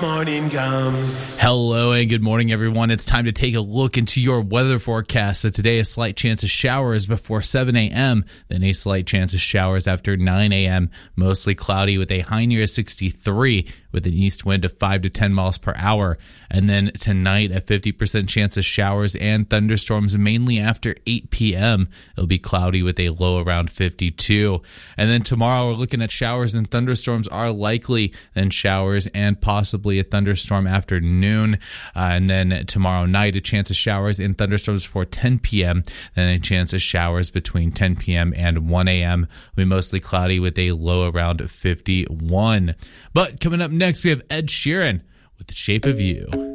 morning comes. Hello and good morning, everyone. It's time to take a look into your weather forecast. So today, a slight chance of showers before 7 a.m., then a slight chance of showers after 9 a.m., mostly cloudy with a high near 63 with an east wind of 5 to 10 miles per hour. And then tonight, a 50% chance of showers and thunderstorms mainly after 8 p.m. It'll be cloudy with a low around 52. And then tomorrow, we're looking at showers and thunderstorms are likely, then showers and possibly a thunderstorm after noon. And then tomorrow night, a chance of showers and thunderstorms before 10 p.m., then a chance of showers between 10 p.m. and 1 a.m. It'll be mostly cloudy with a low around 51. But coming up next, we have Ed Sheeran with The Shape of You.